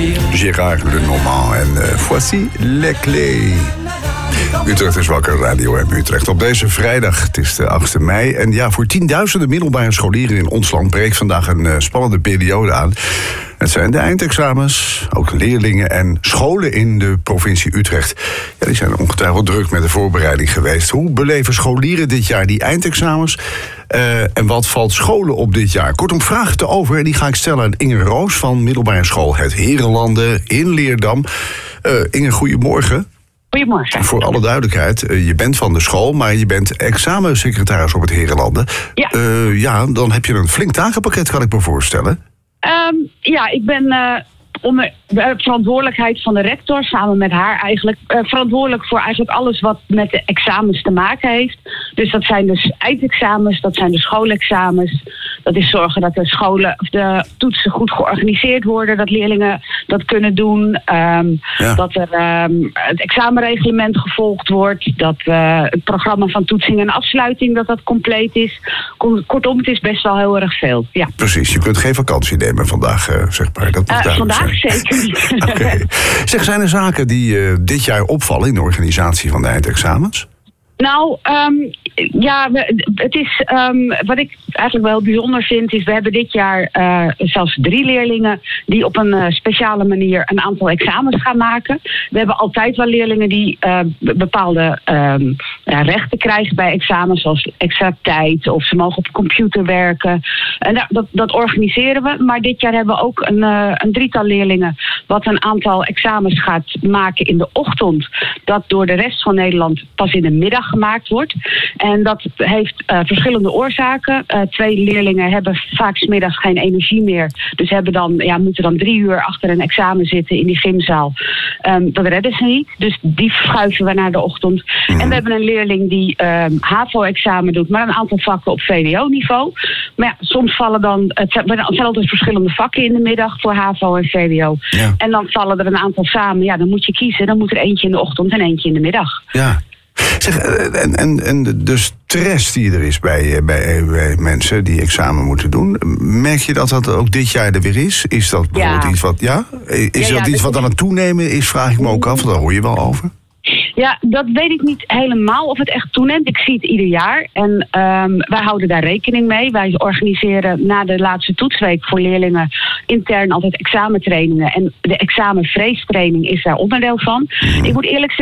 Gérard Lenormand en voici les clés. Utrecht is wakker, Radio M Utrecht. Op deze vrijdag, het is de 8e mei. En ja, voor tienduizenden middelbare scholieren in ons land breekt vandaag een spannende periode aan. Het zijn de eindexamens, ook leerlingen en scholen in de provincie Utrecht. Ja, die zijn ongetwijfeld druk met de voorbereiding geweest. Hoe beleven scholieren dit jaar die eindexamens? En wat valt scholen op dit jaar? Kortom, vragen te over en die ga ik stellen aan Inge Roos van middelbare school Het Herenlanden in Leerdam. Inge, goedemorgen. Goedemorgen. Voor alle duidelijkheid, je bent van de school, maar je bent examensecretaris op Het Herenlanden. Ja. Dan heb je een flink takenpakket, kan ik me voorstellen. Ik ben onder de verantwoordelijkheid van de rector, samen met haar eigenlijk, verantwoordelijk voor eigenlijk alles wat met de examens te maken heeft. Dus dat zijn dus eindexamens, dat zijn de schoolexamens. Dat is zorgen dat de scholen of de toetsen goed georganiseerd worden, dat leerlingen dat kunnen doen. Dat er het examenreglement gevolgd wordt, dat het programma van toetsing en afsluiting dat compleet is. Kortom, het is best wel heel erg veel. Ja. Precies, je kunt geen vakantie nemen vandaag, zeg maar. Dat mag vandaag zijn. zeker niet. Okay. Zeg, zijn er zaken die dit jaar opvallen in de organisatie van de eindexamens? Nou, het is wat ik eigenlijk wel bijzonder vind, is we hebben dit jaar zelfs 3 leerlingen die op een speciale manier een aantal examens gaan maken. We hebben altijd wel leerlingen die bepaalde rechten krijgen bij examens, zoals extra tijd of ze mogen op de computer werken. En dat organiseren we. Maar dit jaar hebben we ook een 3-tal leerlingen wat een aantal examens gaat maken in de ochtend, dat door de rest van Nederland pas in de middag gemaakt wordt. En dat heeft verschillende oorzaken. 2 leerlingen hebben vaak 's middags geen energie meer. Dus moeten dan 3 uur achter een examen zitten in die gymzaal. Dat redden ze niet. Dus die verschuiven we naar de ochtend. En we hebben een leerling die HAVO-examen doet, maar een aantal vakken op VWO-niveau. Maar ja, soms vallen het zijn altijd verschillende vakken in de middag voor HAVO en VWO. Ja. En dan vallen er een aantal samen. Ja, dan moet je kiezen. Dan moet er eentje in de ochtend en eentje in de middag. Ja. Zeg, en de stress die er is bij mensen die examen moeten doen, merk je dat ook dit jaar er weer is? Is dat bijvoorbeeld iets wat, iets wat aan het toenemen is, vraag ik me ook af, daar hoor je wel over. Ja, dat weet ik niet helemaal of het echt toeneemt. Ik zie het ieder jaar en wij houden daar rekening mee. Wij organiseren na de laatste toetsweek voor leerlingen intern altijd examentrainingen. En de examenvreestraining is daar onderdeel van. Ik moet eerlijk zeggen,